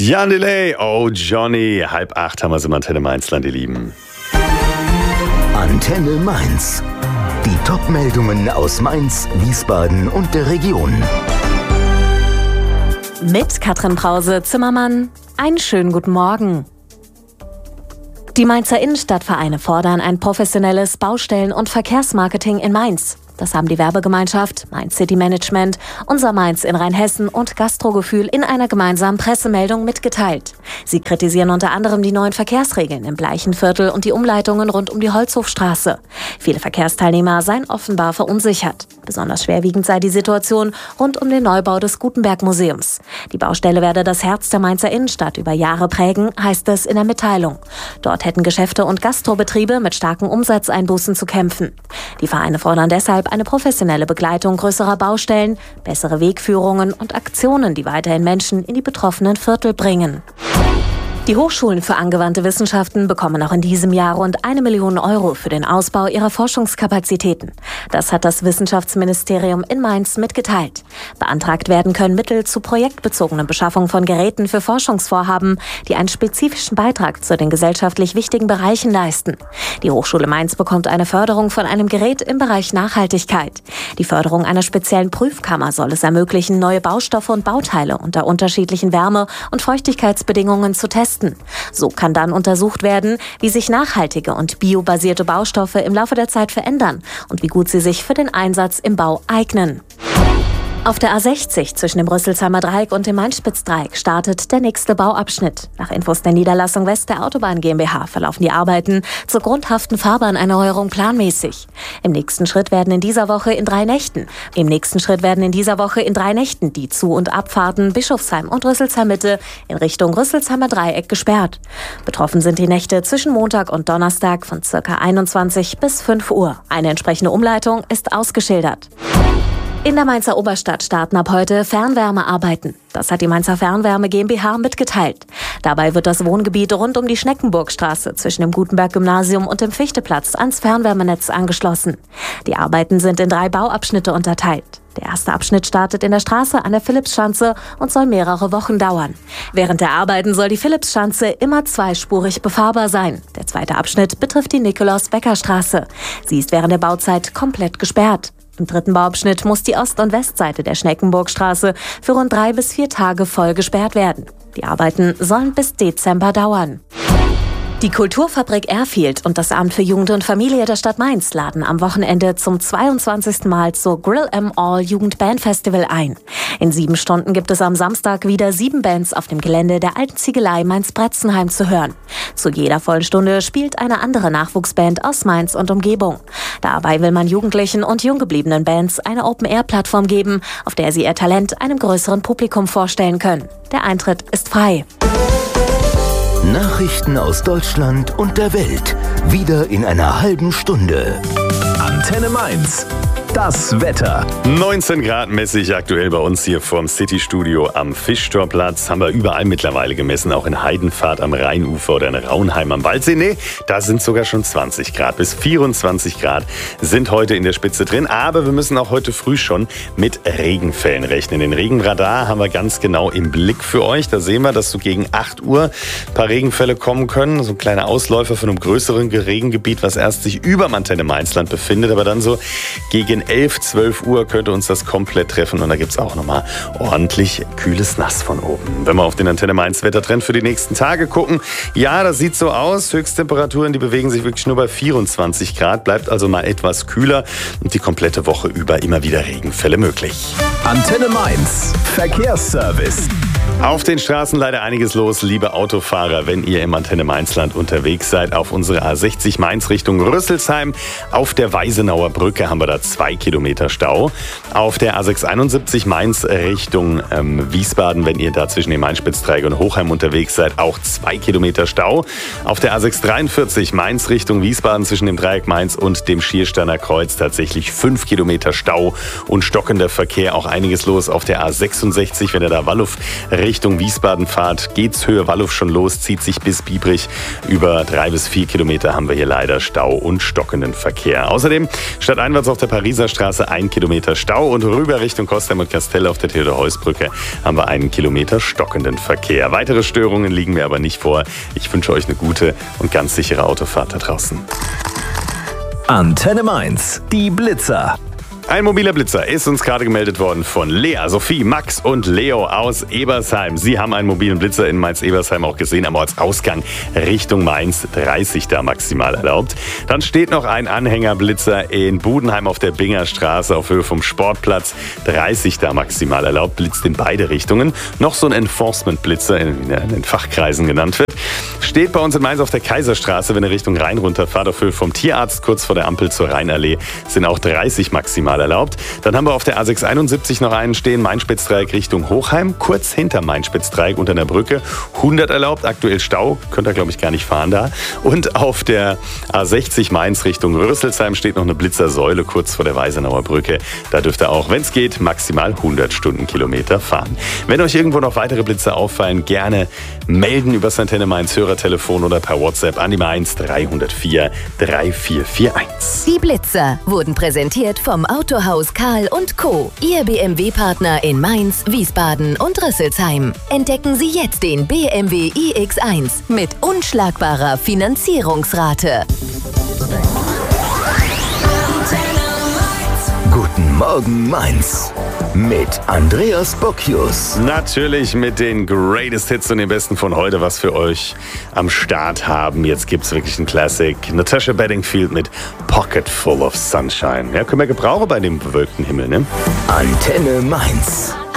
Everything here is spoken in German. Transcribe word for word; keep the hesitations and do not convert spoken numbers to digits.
Jan Delay, oh Johnny, halb acht haben wir es im Antenne Mainzland, ihr Lieben. Antenne Mainz. Die Top-Meldungen aus Mainz, Wiesbaden und der Region. Mit Katrin Brause-Zimmermann, einen schönen guten Morgen. Die Mainzer Innenstadtvereine fordern ein professionelles Baustellen- und Verkehrsmarketing in Mainz. Das haben die Werbegemeinschaft, Mainz City Management, Unser Mainz in Rheinhessen und Gastrogefühl in einer gemeinsamen Pressemeldung mitgeteilt. Sie kritisieren unter anderem die neuen Verkehrsregeln im Bleichenviertel und die Umleitungen rund um die Holzhofstraße. Viele Verkehrsteilnehmer seien offenbar verunsichert. Besonders schwerwiegend sei die Situation rund um den Neubau des Gutenberg-Museums. Die Baustelle werde das Herz der Mainzer Innenstadt über Jahre prägen, heißt es in der Mitteilung. Dort hätten Geschäfte und Gastrobetriebe mit starken Umsatzeinbußen zu kämpfen. Die Vereine fordern deshalb eine professionelle Begleitung größerer Baustellen, bessere Wegführungen und Aktionen, die weiterhin Menschen in die betroffenen Viertel bringen. Die Hochschulen für angewandte Wissenschaften bekommen auch in diesem Jahr rund eine Million Euro für den Ausbau ihrer Forschungskapazitäten. Das hat das Wissenschaftsministerium in Mainz mitgeteilt. Beantragt werden können Mittel zur projektbezogenen Beschaffung von Geräten für Forschungsvorhaben, die einen spezifischen Beitrag zu den gesellschaftlich wichtigen Bereichen leisten. Die Hochschule Mainz bekommt eine Förderung von einem Gerät im Bereich Nachhaltigkeit. Die Förderung einer speziellen Prüfkammer soll es ermöglichen, neue Baustoffe und Bauteile unter unterschiedlichen Wärme- und Feuchtigkeitsbedingungen zu testen. So kann dann untersucht werden, wie sich nachhaltige und biobasierte Baustoffe im Laufe der Zeit verändern und wie gut sie sich für den Einsatz im Bau eignen. Auf der A sechzig zwischen dem Rüsselsheimer Dreieck und dem Mainspitzdreieck startet der nächste Bauabschnitt. Nach Infos der Niederlassung West der Autobahn GmbH verlaufen die Arbeiten zur grundhaften Fahrbahnerneuerung planmäßig. Im nächsten Schritt werden in dieser Woche in drei Nächten, im nächsten Schritt werden in dieser Woche in drei Nächten die Zu- und Abfahrten Bischofsheim und Rüsselsheim Mitte in Richtung Rüsselsheimer Dreieck gesperrt. Betroffen sind die Nächte zwischen Montag und Donnerstag von ca. einundzwanzig bis fünf Uhr. Eine entsprechende Umleitung ist ausgeschildert. In der Mainzer Oberstadt starten ab heute Fernwärmearbeiten. Das hat die Mainzer Fernwärme GmbH mitgeteilt. Dabei wird das Wohngebiet rund um die Schneckenburgstraße zwischen dem Gutenberg-Gymnasium und dem Fichteplatz ans Fernwärmenetz angeschlossen. Die Arbeiten sind in drei Bauabschnitte unterteilt. Der erste Abschnitt startet in der Straße an der Philippsschanze und soll mehrere Wochen dauern. Während der Arbeiten soll die Philippsschanze immer zweispurig befahrbar sein. Der zweite Abschnitt betrifft die Nikolaus-Becker-Straße. Sie ist während der Bauzeit komplett gesperrt. Im dritten Bauabschnitt muss die Ost- und Westseite der Schneckenburgstraße für rund drei bis vier Tage voll gesperrt werden. Die Arbeiten sollen bis Dezember dauern. Die Kulturfabrik Airfield und das Amt für Jugend und Familie der Stadt Mainz laden am Wochenende zum zweiundzwanzigsten Mal zur Grill 'em All Jugendbandfestival ein. In sieben Stunden gibt es am Samstag wieder sieben Bands auf dem Gelände der alten Ziegelei Mainz-Bretzenheim zu hören. Zu jeder vollen Stunde spielt eine andere Nachwuchsband aus Mainz und Umgebung. Dabei will man Jugendlichen und junggebliebenen Bands eine Open-Air-Plattform geben, auf der sie ihr Talent einem größeren Publikum vorstellen können. Der Eintritt ist frei. Nachrichten aus Deutschland und der Welt. Wieder in einer halben Stunde. Antenne Mainz. Das Wetter. neunzehn Grad mäßig aktuell bei uns hier vorm City-Studio am Fischtorplatz. Haben wir überall mittlerweile gemessen, auch in Heidenfahrt am Rheinufer oder in Raunheim am Waldsee. Nee, da sind sogar schon zwanzig Grad. Bis vierundzwanzig Grad sind heute in der Spitze drin. Aber wir müssen auch heute früh schon mit Regenfällen rechnen. Den Regenradar haben wir ganz genau im Blick für euch. Da sehen wir, dass so gegen acht Uhr ein paar Regenfälle kommen können. So ein kleiner Ausläufer von einem größeren Regengebiet, was erst sich über dem Antenne Mainzland befindet. Aber dann so gegen elf, zwölf Uhr könnte uns das komplett treffen und da gibt es auch nochmal ordentlich kühles Nass von oben. Wenn wir auf den Antenne Mainz Wettertrend für die nächsten Tage gucken, ja, das sieht so aus. Höchsttemperaturen, die bewegen sich wirklich nur bei vierundzwanzig Grad, bleibt also mal etwas kühler und die komplette Woche über immer wieder Regenfälle möglich. Antenne Mainz. Verkehrsservice. Auf den Straßen leider einiges los, liebe Autofahrer, wenn ihr im Antenne Mainzland unterwegs seid. Auf unserer A sechzig Mainz Richtung Rüsselsheim. Auf der Weisenauer Brücke haben wir da zwei Kilometer Stau. Auf der A sechshunderteinundsiebzig Mainz Richtung ähm, Wiesbaden, wenn ihr da zwischen dem Mainspitzdreieck und Hochheim unterwegs seid, auch zwei Kilometer Stau. Auf der A sechshundertdreiundvierzig Mainz Richtung Wiesbaden zwischen dem Dreieck Mainz und dem Schiersteiner Kreuz tatsächlich fünf Kilometer Stau und stockender Verkehr. Auch einiges los auf der A sechsundsechzig, wenn ihr da Walluf Richtung Wiesbaden fahrt, geht's Höhe Walluf schon los, zieht sich bis Biebrich. Über drei bis vier Kilometer haben wir hier leider Stau und stockenden Verkehr. Außerdem stadteinwärts auf der Pariser Straße ein Kilometer Stau und rüber Richtung Kostheim und Kastell auf der Theodor-Heuss-Brücke haben wir einen Kilometer stockenden Verkehr. Weitere Störungen liegen mir aber nicht vor. Ich wünsche euch eine gute und ganz sichere Autofahrt da draußen. Antenne Mainz, die Blitzer. Ein mobiler Blitzer ist uns gerade gemeldet worden von Lea, Sophie, Max und Leo aus Ebersheim. Sie haben einen mobilen Blitzer in Mainz-Ebersheim auch gesehen, am Ortsausgang Richtung Mainz, dreißig da maximal erlaubt. Dann steht noch ein Anhängerblitzer in Budenheim auf der Bingerstraße auf Höhe vom Sportplatz, dreißig da maximal erlaubt, blitzt in beide Richtungen. Noch so ein Enforcement-Blitzer, wie er in den Fachkreisen genannt wird, steht bei uns in Mainz auf der Kaiserstraße, wenn ihr Richtung Rhein runterfahrt, auf Höhe vom Tierarzt, kurz vor der Ampel zur Rheinallee, sind auch dreißig maximal erlaubt. Dann haben wir auf der A sechs einundsiebzig noch einen stehen, Main-Spitz-Dreieck Richtung Hochheim, kurz hinter Main-Spitz-Dreieck unter der Brücke, hundert erlaubt, aktuell Stau, könnt ihr glaube ich gar nicht fahren da. Und auf der A sechzig Mainz Richtung Rüsselsheim steht noch eine Blitzersäule kurz vor der Weisenauer Brücke. Da dürft ihr auch, wenn es geht, maximal hundert Stundenkilometer fahren. Wenn euch irgendwo noch weitere Blitzer auffallen, gerne melden über das Antenne Mainz Hörertelefon oder per WhatsApp an die Mainz drei null vier drei vier vier eins. Die Blitzer wurden präsentiert vom Autohaus Karl und Co., Ihr B M W-Partner in Mainz, Wiesbaden und Rüsselsheim. Entdecken Sie jetzt den B M W i X eins mit unschlagbarer Finanzierungsrate. Guten Morgen Mainz mit Andreas Bocchius. Natürlich mit den Greatest Hits und den besten von heute, was für euch am Start haben. Jetzt gibt's wirklich einen Classic. Natasha Bedingfield mit Pocket Full of Sunshine. Ja, können wir gebrauchen bei dem bewölkten Himmel, ne? Antenne Mainz.